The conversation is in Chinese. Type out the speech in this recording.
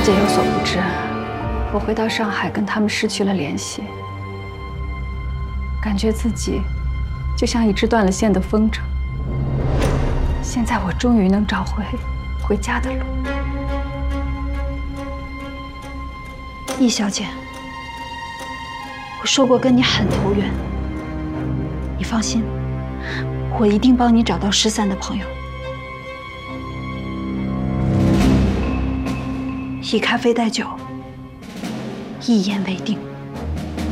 姐有所不知，我回到上海跟他们失去了联系，感觉自己就像一只断了线的风筝。现在我终于能找回家的路。 易小姐，我说过跟你很投缘，你放心，我一定帮你找到失散的朋友。以咖啡代酒，一言为定。